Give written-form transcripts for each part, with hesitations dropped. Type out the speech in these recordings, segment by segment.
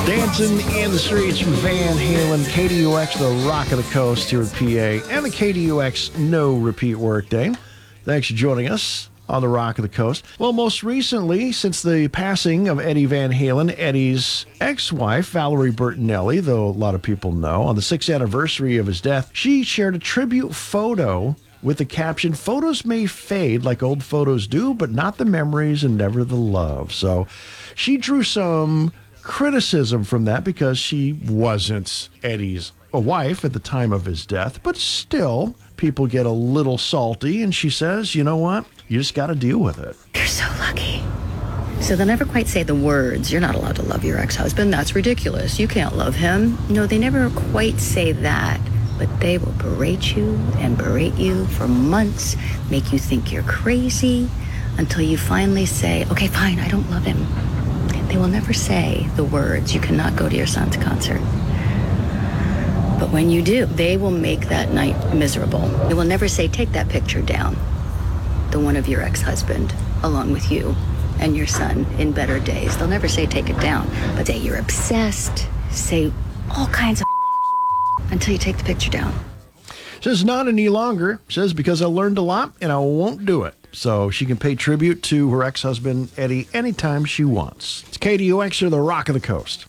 Dancing in the Streets from Van Halen, KDUX, the Rock of the Coast here at PA, and the KDUX No Repeat Workday. Thanks for joining us on the Rock of the Coast. Well, most recently, since the passing of Eddie Van Halen, Eddie's ex-wife, Valerie Bertinelli, though a lot of people know, on the 6th anniversary of his death, she shared a tribute photo with the caption, "Photos may fade like old photos do, but not the memories and never the love." So she drew some criticism from that because she wasn't Eddie's wife at the time of his death, but still people get a little salty, and she says, you know what, you just got to deal with it. You're so lucky. So they'll never quite say the words, "You're not allowed to love your ex-husband, that's ridiculous, you can't love him." No, they never quite say that, but they will berate you and berate you for months, make you think you're crazy, until you finally say, "Okay, fine, I don't love him." They will never say the words, "You cannot go to your son's concert." But when you do, they will make that night miserable. They will never say, "Take that picture down," the one of your ex-husband, along with you and your son in better days. They'll never say, "Take it down," but say, "You're obsessed," say all kinds of until you take the picture down. Says not any longer. Says because I learned a lot and I won't do it. So she can pay tribute to her ex-husband, Eddie, anytime she wants. It's KDUX, or the Rock of the Coast.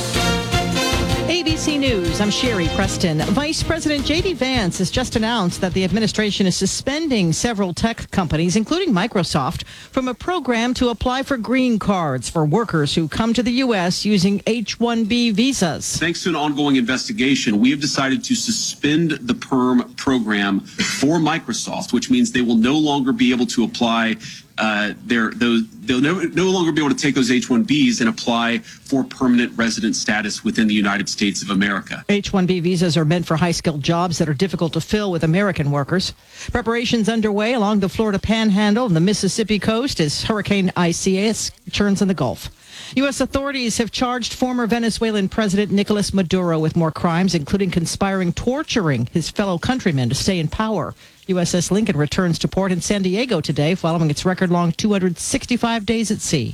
ABC News, I'm Sherry Preston. Vice President J.D. Vance has just announced that the administration is suspending several tech companies, including Microsoft, from a program to apply for green cards for workers who come to the U.S. using H-1B visas. Thanks to an ongoing investigation, we have decided to suspend the PERM program for Microsoft, which means they will no longer be able to apply they'll no longer be able to take those H-1Bs and apply for permanent resident status within the United States of America. H-1B visas are meant for high-skilled jobs that are difficult to fill with American workers. Preparations underway along the Florida Panhandle and the Mississippi coast as Hurricane Isaias turns in the Gulf. U.S. authorities have charged former Venezuelan President Nicolas Maduro with more crimes, including torturing his fellow countrymen to stay in power. USS Lincoln returns to port in San Diego today following its record-long 265 days at sea.